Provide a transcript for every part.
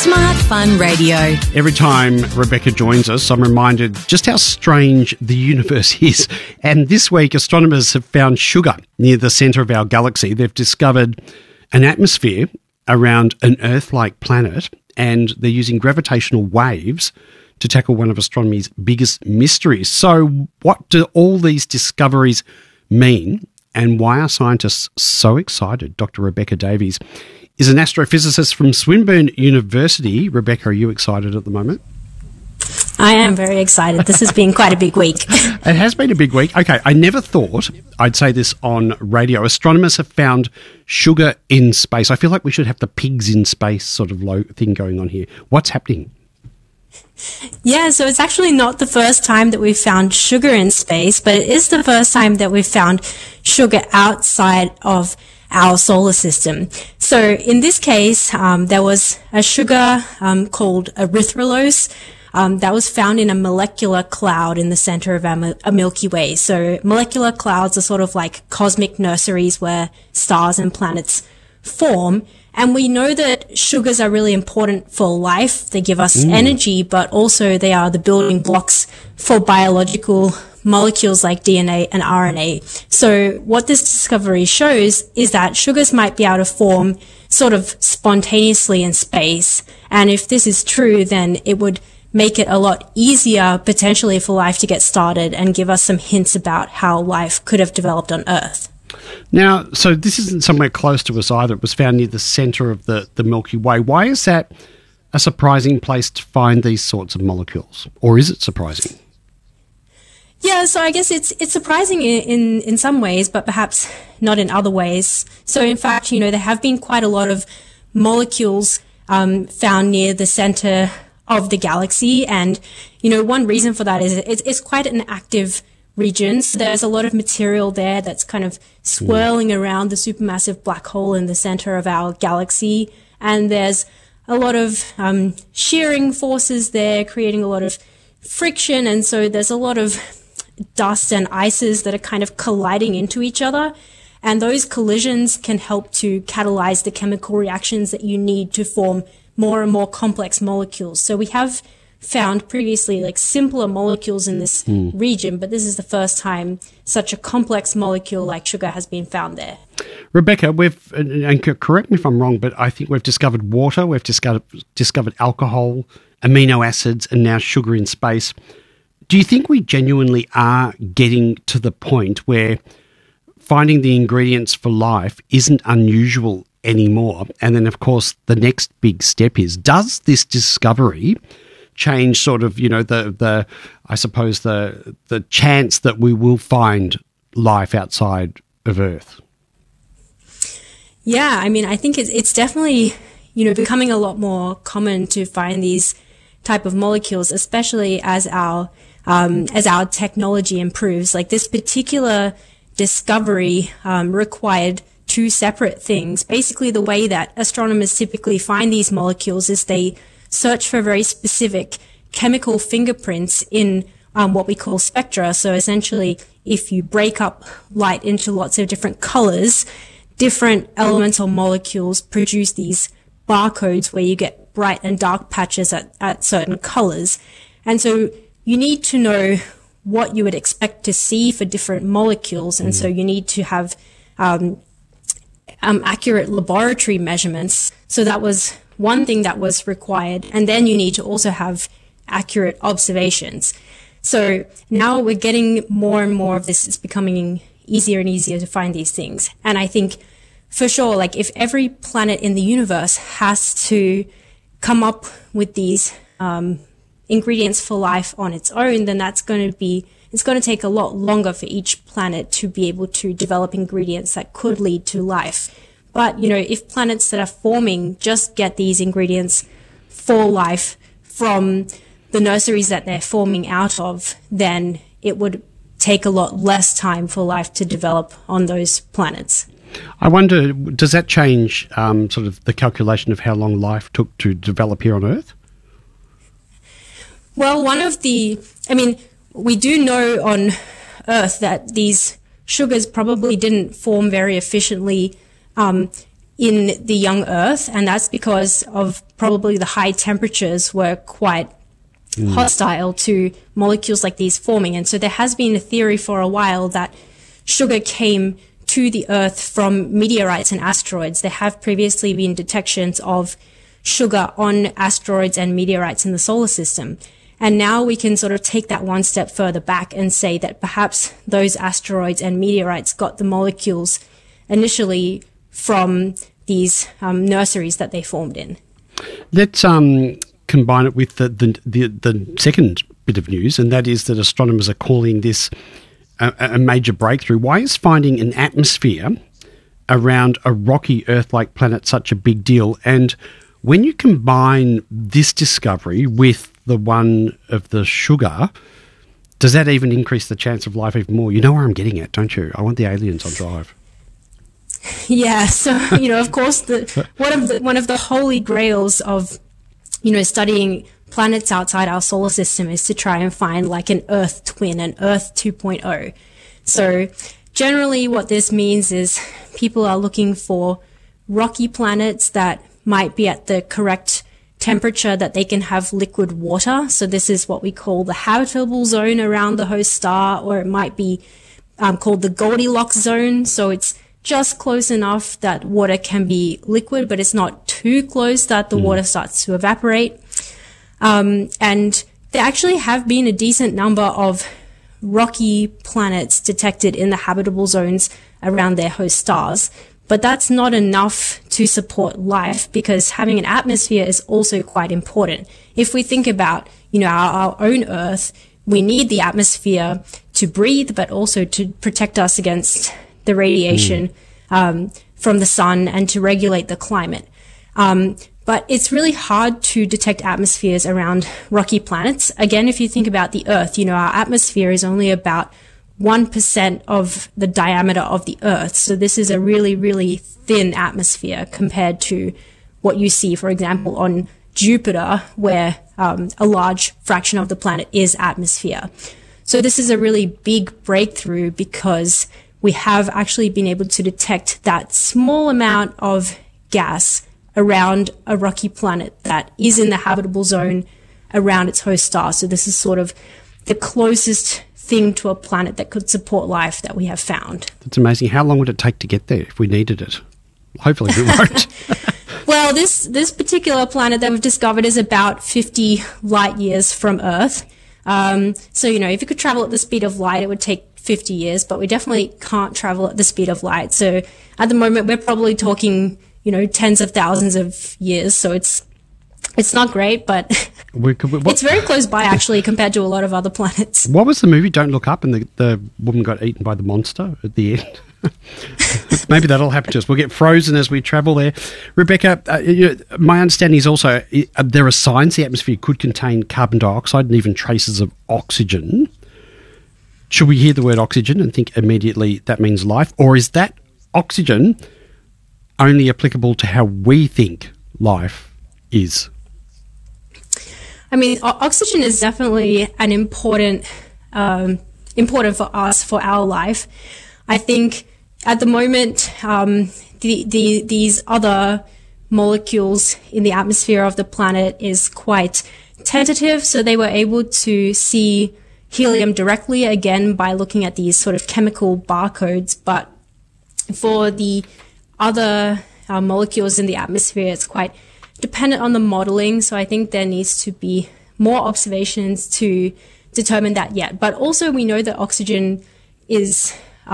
Smart Fun Radio. Every time Rebecca joins us, I'm reminded just how strange the universe is. And this week, astronomers have found sugar near the centre of our galaxy. They've discovered an atmosphere around an Earth-like planet, and they're using gravitational waves to tackle one of astronomy's biggest mysteries. So what do all these discoveries mean, and why are scientists so excited? Dr. Rebecca Davies is an astrophysicist from Swinburne University. Rebecca, are you excited at the moment? I am very excited. This has been quite a big week. It has been a big week. Okay, I never thought I'd say this on radio. Astronomers have found sugar in space. I feel like we should have the pigs in space sort of thing going on here. What's happening? Yeah, so it's actually not the first time that we've found sugar in space, but it is the first time that we've found sugar outside of our solar system. So in this case, there was a sugar called erythrulose that was found in a molecular cloud in the center of a Milky Way. So molecular clouds are sort of like cosmic nurseries where stars and planets form. And we know that sugars are really important for life. They give us energy, but also they are the building blocks for biological molecules like DNA and RNA. So what this discovery shows is that sugars might be able to form sort of spontaneously in space. And if this is true, then it would make it a lot easier potentially for life to get started and give us some hints about how life could have developed on Earth. Now, so this isn't somewhere close to us either. It was found near the centre of the Milky Way. Why is that a surprising place to find these sorts of molecules? Or is it surprising? Yeah, so I guess it's surprising in some ways, but perhaps not in other ways. So in fact, there have been quite a lot of molecules found near the center of the galaxy. And, one reason for that is it's quite an active region. So there's a lot of material there that's kind of swirling around the supermassive black hole in the center of our galaxy. And there's a lot of shearing forces there, creating a lot of friction. And so there's a lot of dust and ices that are kind of colliding into each other. And those collisions can help to catalyze the chemical reactions that you need to form more and more complex molecules. So we have found previously like simpler molecules in this region, but this is the first time such a complex molecule like sugar has been found there. Rebecca, and correct me if I'm wrong, but I think we've discovered water, we've discovered alcohol, amino acids, and now sugar in space. Do you think we genuinely are getting to the point where finding the ingredients for life isn't unusual anymore? And then, of course, the next big step is, does this discovery change sort of, the chance that we will find life outside of Earth? Yeah, I mean, I think it's definitely, becoming a lot more common to find these type of molecules, especially as our technology improves. Like this particular discovery required two separate things. Basically, the way that astronomers typically find these molecules is they search for very specific chemical fingerprints in what we call spectra. So essentially, if you break up light into lots of different colors, different elemental molecules produce these barcodes where you get bright and dark patches at certain colors. And so you need to know what you would expect to see for different molecules. And so you need to have accurate laboratory measurements. So that was one thing that was required. And then you need to also have accurate observations. So now we're getting more and more of this. It's becoming easier and easier to find these things. And I think for sure, like if every planet in the universe has to come up with these ingredients for life on its own, then it's going to take a lot longer for each planet to be able to develop ingredients that could lead to life. But, if planets that are forming just get these ingredients for life from the nurseries that they're forming out of, then it would take a lot less time for life to develop on those planets. I wonder, does that change sort of the calculation of how long life took to develop here on Earth? Well, we do know on Earth that these sugars probably didn't form very efficiently in the young Earth, and that's because of probably the high temperatures were quite hostile to molecules like these forming. And so there has been a theory for a while that sugar came to the Earth from meteorites and asteroids. There have previously been detections of sugar on asteroids and meteorites in the solar system. And now we can sort of take that one step further back and say that perhaps those asteroids and meteorites got the molecules initially from these nurseries that they formed in. Let's combine it with the second bit of news, and that is that astronomers are calling this a major breakthrough. Why is finding an atmosphere around a rocky Earth-like planet such a big deal? And when you combine this discovery with the one of the sugar, does that even increase the chance of life even more? You know where I'm getting at, don't you? I want the aliens on Drive. Yeah, so, of course, one of the holy grails of, studying planets outside our solar system is to try and find like an Earth twin, an Earth 2.0. So generally what this means is people are looking for rocky planets that might be at the correct temperature that they can have liquid water. So this is what we call the habitable zone around the host star, or it might be called the Goldilocks zone. So it's just close enough that water can be liquid, but it's not too close that the water starts to evaporate. And there actually have been a decent number of rocky planets detected in the habitable zones around their host stars. But that's not enough to support life, because having an atmosphere is also quite important. If we think about, our own Earth, we need the atmosphere to breathe, but also to protect us against the radiation from the sun and to regulate the climate. But it's really hard to detect atmospheres around rocky planets. Again, if you think about the Earth, our atmosphere is only about 1% of the diameter of the Earth. So this is a really, really thin atmosphere compared to what you see, for example, on Jupiter, where a large fraction of the planet is atmosphere. So this is a really big breakthrough because we have actually been able to detect that small amount of gas around a rocky planet that is in the habitable zone around its host star. So this is sort of the closest thing to a planet that could support life that we have found. That's amazing. How long would it take to get there if we needed it? Hopefully we won't. Well, this particular planet that we've discovered is about 50 light years from Earth. So, if you could travel at the speed of light, it would take 50 years, but we definitely can't travel at the speed of light. So at the moment, we're probably talking, tens of thousands of years. So it's not great, but it's very close by, actually, compared to a lot of other planets. What was the movie Don't Look Up and the woman got eaten by the monster at the end? Maybe that'll happen to us. We'll get frozen as we travel there. Rebecca, my understanding is also there are signs the atmosphere could contain carbon dioxide and even traces of oxygen. Should we hear the word oxygen and think immediately that means life? Or is that oxygen only applicable to how we think life is? I mean, oxygen is definitely an important for us, for our life. I think at the moment, these other molecules in the atmosphere of the planet is quite tentative. So they were able to see helium directly, again, by looking at these sort of chemical barcodes. But for the other molecules in the atmosphere, it's quite dependent on the modeling. So I think there needs to be more observations to determine that yet. But also we know that oxygen is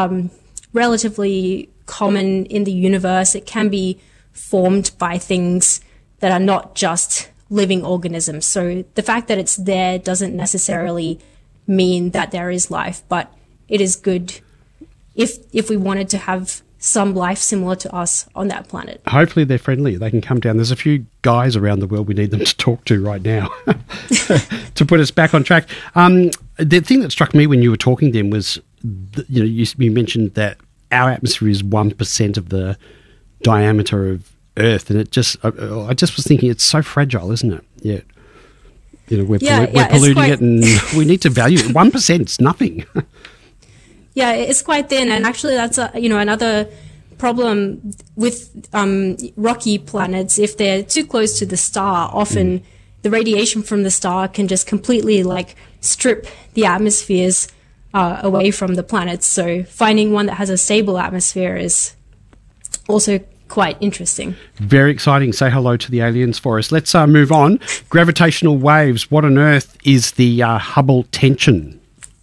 relatively common in the universe. It can be formed by things that are not just living organisms. So the fact that it's there doesn't necessarily mean that there is life, but it is good if we wanted to have some life similar to us on that planet. Hopefully they're friendly. They can come down. There's a few guys around the world we need them to talk to right now to put us back on track. The thing that struck me when you were talking then was, you mentioned that our atmosphere is 1% of the diameter of Earth, and I just was thinking it's so fragile, isn't it? Yeah. We're polluting it, and we need to value it. 1% is nothing. Yeah, it's quite thin, and actually that's another problem with rocky planets. If they're too close to the star, often the radiation from the star can just completely strip the atmospheres away from the planets. So finding one that has a stable atmosphere is also quite interesting. Very exciting. Say hello to the aliens for us. Let's move on. Gravitational waves. What on earth is the Hubble tension?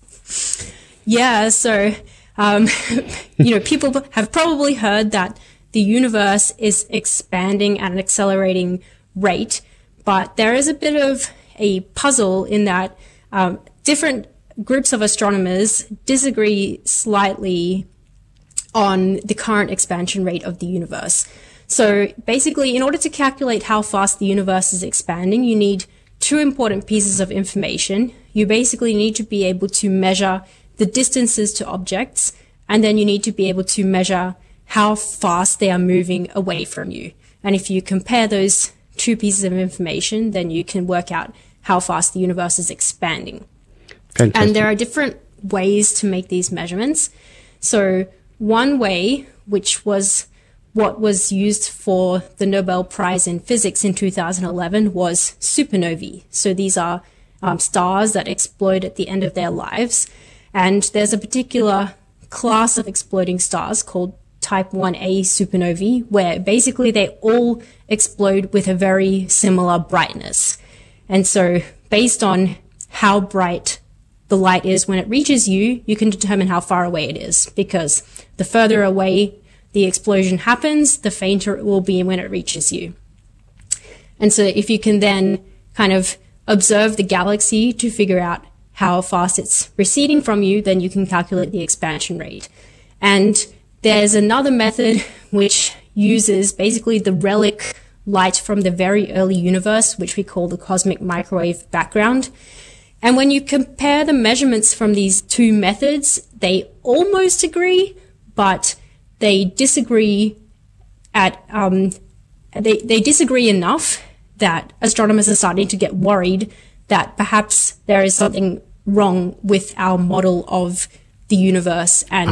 Yeah, so, people have probably heard that the universe is expanding at an accelerating rate, but there is a bit of a puzzle in that different groups of astronomers disagree slightly on the current expansion rate of the universe. So basically, in order to calculate how fast the universe is expanding, you need two important pieces of information. You basically need to be able to measure the distances to objects, and then you need to be able to measure how fast they are moving away from you. And if you compare those two pieces of information, then you can work out how fast the universe is expanding. Fantastic. And there are different ways to make these measurements. So one way, which was what was used for the Nobel Prize in Physics in 2011, was supernovae. So these are stars that explode at the end of their lives. And there's a particular class of exploding stars called type 1a supernovae, where basically they all explode with a very similar brightness. And so based on how bright the light is when it reaches you, you can determine how far away it is, because the further away the explosion happens, the fainter it will be when it reaches you. And so if you can then kind of observe the galaxy to figure out how fast it's receding from you, then you can calculate the expansion rate. And there's another method which uses basically the relic light from the very early universe, which we call the cosmic microwave background. And when you compare the measurements from these two methods, they almost agree, but they disagree at they disagree enough that astronomers are starting to get worried that perhaps there is something wrong with our model of the universe and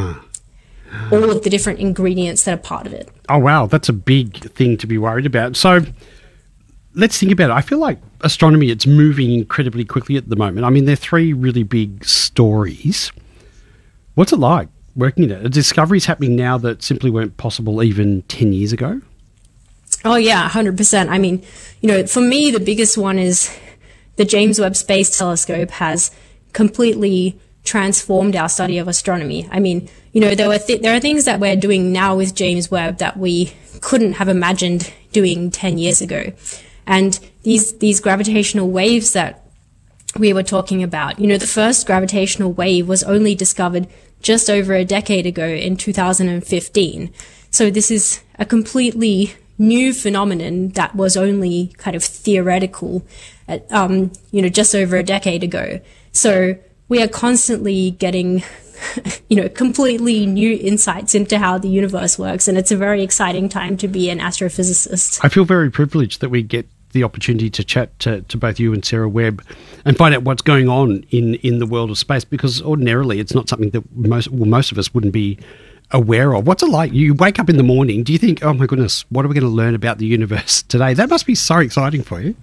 all of the different ingredients that are part of it. Oh, wow. That's a big thing to be worried about. So let's think about it. I feel like astronomy, it's moving incredibly quickly at the moment. I mean, there are three really big stories. What's it like working in it? Are discoveries happening now that simply weren't possible even 10 years ago? Oh, yeah, 100%. I mean, for me, the biggest one is the James Webb Space Telescope has completely transformed our study of astronomy. I mean, there are things that we're doing now with James Webb that we couldn't have imagined doing 10 years ago. And these gravitational waves that we were talking about, the first gravitational wave was only discovered just over a decade ago in 2015. So this is a completely new phenomenon that was only kind of theoretical, just over a decade ago. So we are constantly getting, completely new insights into how the universe works. And it's a very exciting time to be an astrophysicist. I feel very privileged that we get the opportunity to chat to both you and Sarah Webb and find out what's going on in the world of space, because ordinarily it's not something that most of us wouldn't be aware of. What's it like? You wake up in the morning, do you think, oh my goodness, what are we going to learn about the universe today? That must be so exciting for you.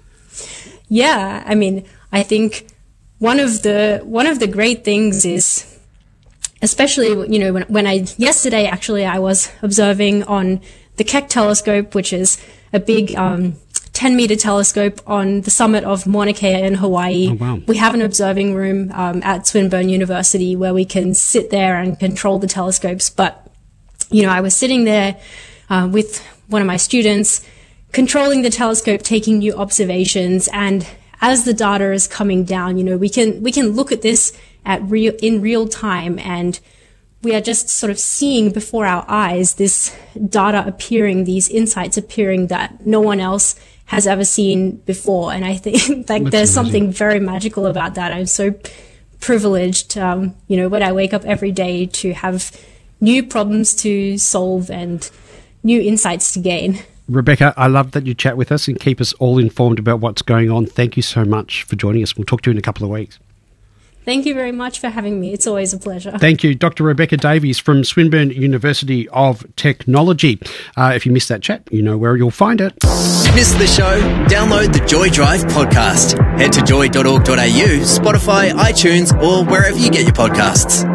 Yeah, I mean, I think one of the great things is, especially, yesterday actually I was observing on the Keck telescope, which is a big 10-meter telescope on the summit of Mauna Kea in Hawaii. Oh, wow. We have an observing room at Swinburne University where we can sit there and control the telescopes. But, I was sitting there with one of my students, controlling the telescope, taking new observations, and as the data is coming down, we can look at this in real time, and we are just sort of seeing before our eyes this data appearing, these insights appearing that no one else has ever seen before. And I think there's something very magical about that. I'm so privileged, when I wake up every day to have new problems to solve and new insights to gain. Rebecca, I love that you chat with us and keep us all informed about what's going on. Thank you so much for joining us. We'll talk to you in a couple of weeks. Thank you very much for having me. It's always a pleasure. Thank you, Dr. Rebecca Davies from Swinburne University of Technology. If you missed that chat, you know where you'll find it. Missed the show? Download the Joy Drive podcast. Head to joy.org.au, Spotify, iTunes, or wherever you get your podcasts.